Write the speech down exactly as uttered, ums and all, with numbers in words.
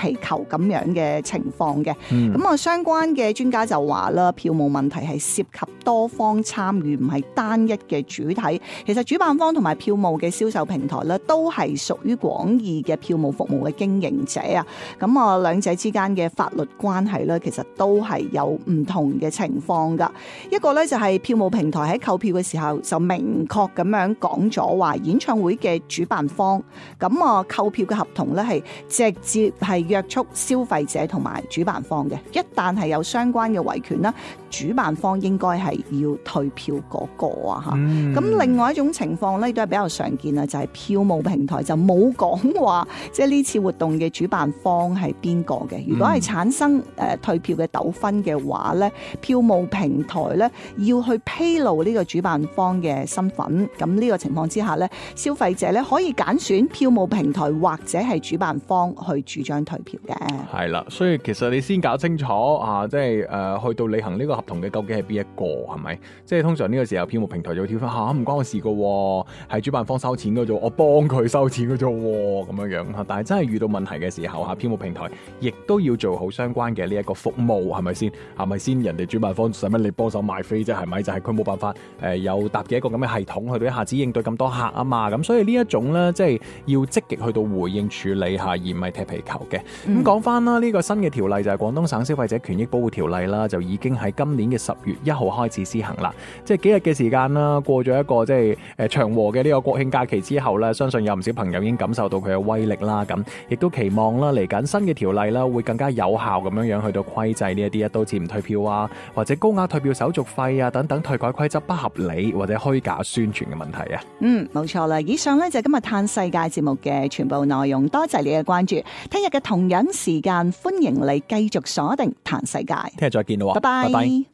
皮球咁樣嘅情況嘅。咁啊、 嗯， 相關嘅專家就話啦，票務問題係涉及多方參與，唔係單一嘅主體。其實主辦方同埋票務嘅銷售平台咧，都係屬於廣義嘅票務服務嘅經營者啊。咁啊，兩者之間嘅法律關係咧，其實都係有唔同嘅情況噶。一個咧就係票務平台喺購票嘅時候就明確咁樣講咗話，演唱會嘅主辦方咁啊，購票嘅合同咧係直接係約束消費者同埋主辦方嘅。一旦係有相關嘅維權啦，主辦方應該係要退票嗰個啊嚇。咁、嗯、另外一種情況咧都係比較常見啊，就係、是、票務平台就冇講話，即係呢次活動嘅主辦方係邊個嘅。如果係產生誒、呃、退票嘅糾紛嘅話咧，票務平台咧要去披露呢個主辦方嘅身份。咁呢個情況之下咧，消費者咧可以揀選票務平台或者係主辦方去主張退票嘅。 係啦，所以其實你先搞清楚啊，即係誒、呃、去到履行呢個合同嘅究竟係邊一個，係咪？即係通常呢個時候票務平台就會跳翻吓，唔關我事噶，係主辦方收錢嘅啫，我幫佢收錢嘅啫，咁樣樣。但係真係遇到問題嘅時候吓，票務平台亦都要做好相關嘅呢一個服務，係咪先？係咪先？人哋主辦方使乜你幫手賣飛啫？係咪？就係佢冇辦法誒、呃、有搭嘅一個咁嘅系統去到一下子應對咁多客啊嘛。咁所以呢一種咧，即係要積極去到回應處理下，而唔係踢皮球嘅。咁講翻啦，呢個新嘅條例就係廣東省消費者權益保護條例啦，就已經喺今年嘅十月一號開始施行啦。即係幾日嘅時間啦，過咗一個即係誒長和嘅呢個國慶假期之後咧，相信有唔少朋友已經感受到佢嘅威力啦。咁亦都期望啦，嚟緊新嘅條例啦，會更加有效咁樣樣去到規制呢一啲一刀切唔退票啊，或者高額退票手續費啊等等退改規則不合理或者虛假宣傳嘅問題啊。嗯， 冇錯啦。以上咧就係今日嘆世界節目嘅全部內容，多謝你嘅關注。聽日嘅同樣時間，歡迎你繼續鎖定嘆世界。 聽日再見咯， 拜拜。 拜拜。